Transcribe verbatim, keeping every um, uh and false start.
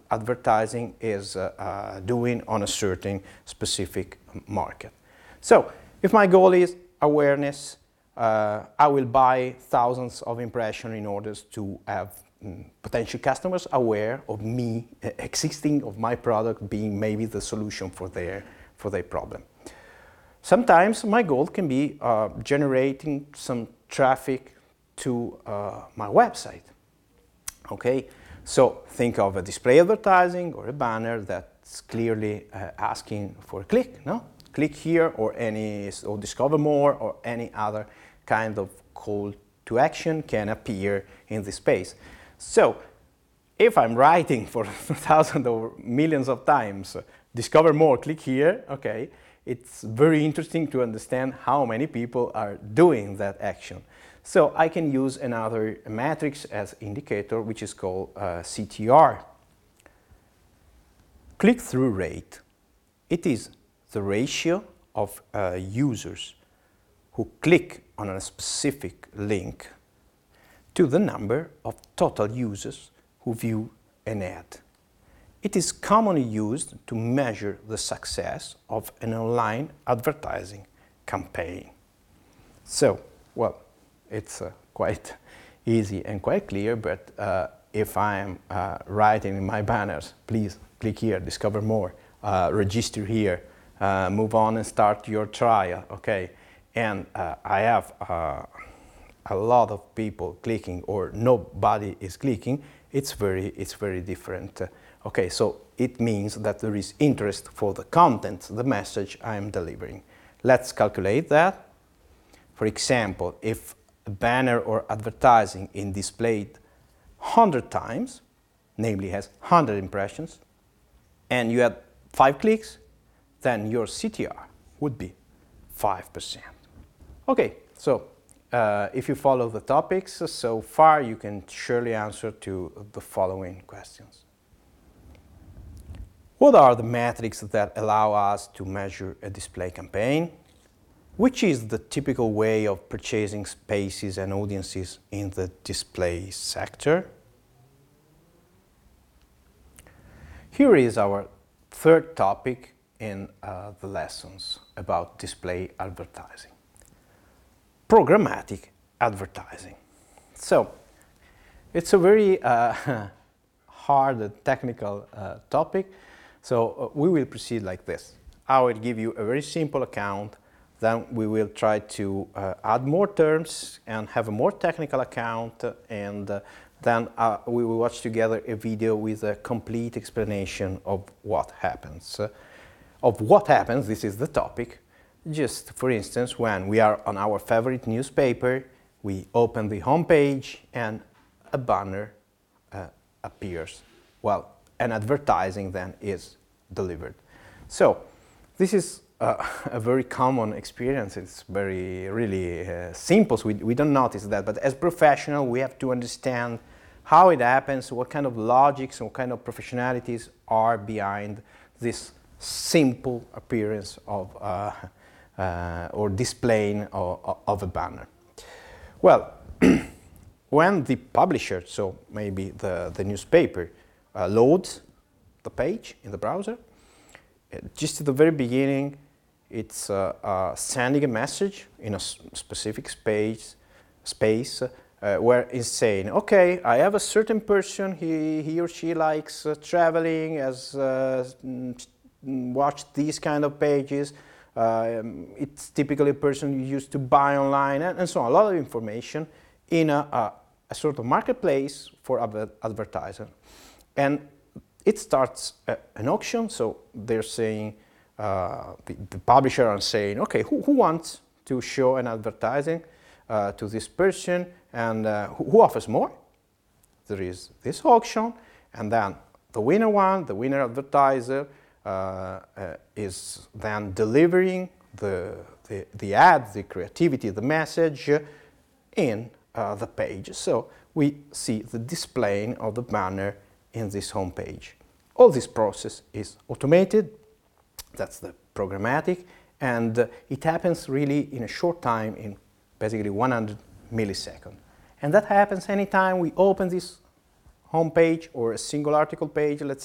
advertising is uh, uh, doing on a certain specific market. So if my goal is awareness, uh, I will buy thousands of impressions in order to have mm, potential customers aware of me uh, existing, of my product being maybe the solution for their, for their problem. Sometimes my goal can be uh, generating some traffic to uh, my website. Okay, so think of a display advertising or a banner that's clearly uh, asking for a click, no? Click here, or any, or discover more, or any other kind of call to action can appear in this space. So if I'm writing for thousands or millions of times, uh, discover more, click here, okay, it's very interesting to understand how many people are doing that action. So I can use another matrix as indicator, which is called uh, C T R. Click-through rate. It is the ratio of uh, users who click on a specific link to the number of total users who view an ad. It is commonly used to measure the success of an online advertising campaign. So, well, it's uh, quite easy and quite clear, but uh, if I'm uh, writing in my banners, please click here, discover more, uh, register here, uh, move on and start your trial, okay? And uh, I have uh, a lot of people clicking or nobody is clicking, it's very, it's very different. Uh, okay, so it means that there is interest for the content, the message I am delivering. Let's calculate that. For example, if a banner or advertising is displayed one hundred times, namely has one hundred impressions, and you had five clicks, then your C T R would be five percent. Okay, so uh, if you follow the topics so far, you can surely answer to the following questions. What are the metrics that allow us to measure a display campaign? Which is the typical way of purchasing spaces and audiences in the display sector? Here is our third topic in uh, the lessons about display advertising. Programmatic advertising. So, it's a very uh, hard and technical uh, topic, so uh, we will proceed like this. I will give you a very simple account. Then we will try to uh, add more terms and have a more technical account, and uh, then uh, we will watch together a video with a complete explanation of what happens. Uh, of what happens, this is the topic. Just for instance, when we are on our favorite newspaper, we open the home page and a banner uh, appears. Well, an advertising then is delivered. So this is Uh, a very common experience. It's very really uh, simple, so we, we don't notice that, but as professional we have to understand how it happens, what kind of logics, what kind of professionalities are behind this simple appearance of uh, uh, or displaying of, of a banner. Well, when the publisher, so maybe the, the newspaper, uh, loads the page in the browser, uh, just at the very beginning it's uh, uh, sending a message in a specific space, space uh, where it's saying, okay, I have a certain person, he, he or she likes uh, traveling, has uh, watched these kind of pages, uh, it's typically a person you used to buy online, and, and so on, a lot of information in a, a, a sort of marketplace for adver advertisers. And it starts a, an auction, so they're saying, Uh, the, the publisher are saying, okay, who, who wants to show an advertising uh, to this person, and uh, who, who offers more? There is this auction, and then the winner one, the winner advertiser, uh, uh, is then delivering the, the, the ad, the creativity, the message in uh, the page. So we see the displaying of the banner in this home page. All this process is automated. That's the programmatic, and uh, it happens really in a short time, in basically one hundred milliseconds. And that happens anytime we open this home page or a single article page, let's